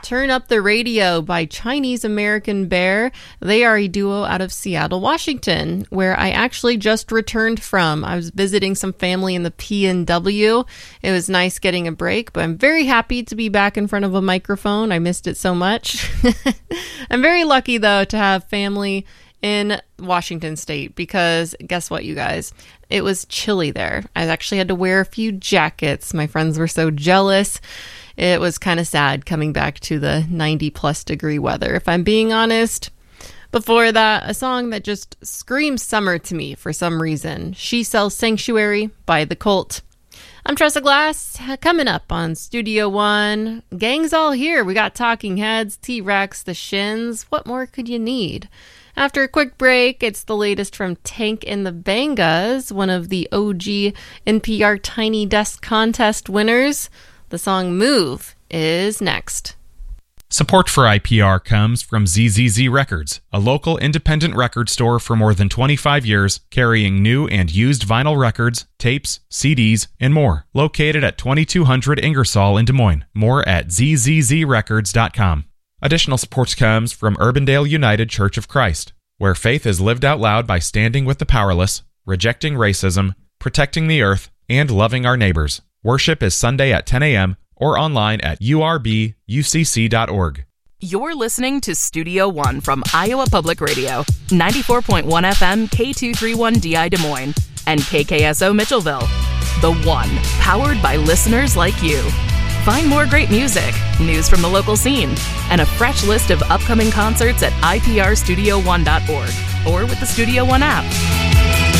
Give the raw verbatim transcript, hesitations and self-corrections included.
Turn Up the Radio by Chinese American Bear. They are a duo out of Seattle, Washington, where I actually just returned from. I was visiting some family in the P N W. It was nice getting a break, but I'm very happy to be back in front of a microphone. I missed it so much. I'm very lucky, though, to have family in Washington State, because guess what, you guys? It was chilly there. I actually had to wear a few jackets. My friends were so jealous. It was kind of sad coming back to the ninety plus degree weather, if I'm being honest. Before that, a song that just screams summer to me for some reason. She Sells Sanctuary by The Cult. I'm Tressa Glass, coming up on Studio One. Gang's all here. We got Talking Heads, T-Rex, The Shins. What more could you need? After a quick break, it's the latest from Tank and the Bangas, one of the O G N P R Tiny Desk Contest winners. The song Move is next. Support for I P R comes from Z Z Z Records, a local independent record store for more than twenty-five years, carrying new and used vinyl records, tapes, C Ds, and more. Located at twenty-two hundred Ingersoll in Des Moines. More at z z z records dot com. Additional support comes from Urbandale United Church of Christ, where faith is lived out loud by standing with the powerless, rejecting racism, protecting the earth, and loving our neighbors. Worship is Sunday at ten a.m. or online at u r b u c c dot org. You're listening to Studio One from Iowa Public Radio, ninety-four point one F M K two thirty-one D I Des Moines, and K K S O Mitchellville. The One, powered by listeners like you. Find more great music, news from the local scene, and a fresh list of upcoming concerts at i p r studio one dot org or with the Studio One app.